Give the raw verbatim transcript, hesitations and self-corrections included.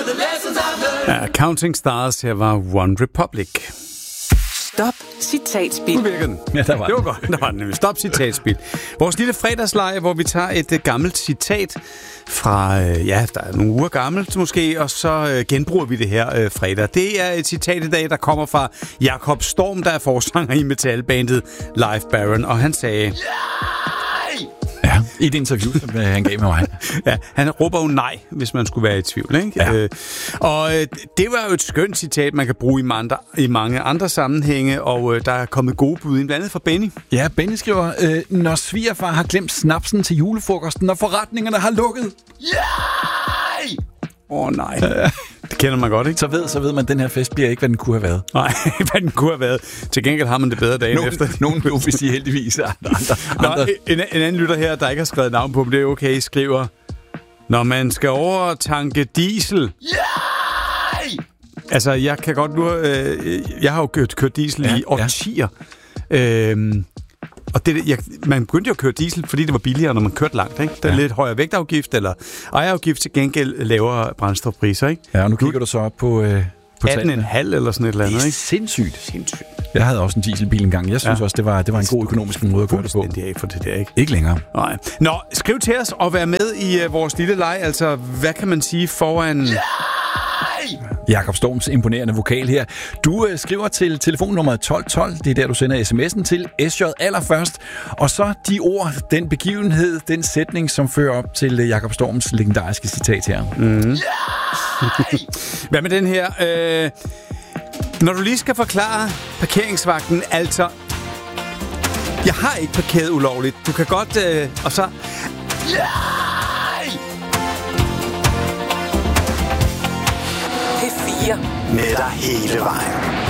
Ja, Counting Stars, her var One Republic. Stop citatspil. Nu virker den. Ja, der var det var godt. Der var den nemlig. Stop citatspil. Vores lille fredagsleje, hvor vi tager et uh, gammelt citat fra, uh, ja, der er nogle uger gammelt måske, og så uh, genbruger vi det her uh, fredag. Det er et citat i dag, der kommer fra Jakob Storm, der er forsanger i metalbandet Live Baron, og han sagde... Ja, i et interview, som han gav med mig. Ja, han råber jo nej, hvis man skulle være i tvivl, ikke? Ja. Øh, og øh, det var jo et skønt citat, man kan bruge i, andre, i mange andre sammenhænge, og øh, der er kommet gode bud ind, blandt andet fra Benny. Ja, Benny skriver, øh, når svigerfar har glemt snapsen til julefrokosten, og forretningerne har lukket. Åh oh, nej. Det kender man godt, ikke? Så ved, så ved man, at den her fest bliver ikke, hvad den kunne have været. Nej, hvad den kunne have været. Til gengæld har man det bedre dagen Nogen, efter. Nogen nu, hvis de heldigvis er andre. andre, andre. Nå, en, en anden lytter her, der ikke har skrevet navn på, men det er okay, skriver, når man skal overtanke diesel... Yeah! Altså, jeg kan godt nu... Øh, jeg har jo kørt, kørt diesel ja, i årtier. Ja. Øhm, og det, jeg, man begyndte jo at køre diesel, fordi det var billigere, når man kørte langt. Ikke? Der er ja. lidt højere vægtafgift, eller ejerafgift, til gengæld lavere brændstofpriser. Ikke? Ja, og nu kigger du så op på... Øh, på atten komma fem eller sådan et eller andet. Det er ikke? sindssygt. sindssygt. Jeg havde også en dieselbil engang. Jeg synes ja. også, det var, det var en god økonomisk måde at gøre det på. Det er ikke for det der, ikke? Ikke længere. Nej. Nå, skriv til os og vær med i uh, vores lille leg. Altså, hvad kan man sige foran... Jakob Storms imponerende vokal her. Du øh, skriver til telefonnummeret tolv tolv. Det er der, du sender sms'en til S J allerførst. Og så de ord, den begivenhed, den sætning, som fører op til øh, Jakob Storms legendariske citat her. Mm. Hvad med den her? Øh, når du lige skal forklare parkeringsvagten, altså... Jeg har ikke parkeret ulovligt. Du kan godt... Øh, og så... P fire. Med dig hele vejen.